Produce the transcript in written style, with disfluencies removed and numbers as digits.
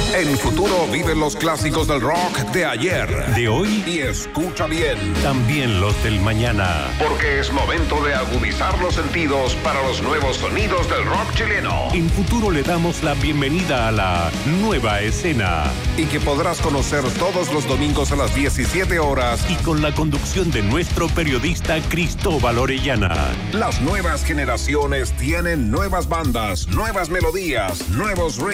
En Futuro viven los clásicos del rock de ayer, de hoy y escucha bien, también los del mañana. porque es momento de agudizar los sentidos para los nuevos sonidos del rock chileno. En Futuro le damos la bienvenida a la nueva escena. Y que podrás conocer todos los domingos a las 17 horas. Y con la conducción de nuestro periodista Cristóbal Orellana. Las nuevas generaciones tienen nuevas bandas, nuevas melodías, nuevos ritmos.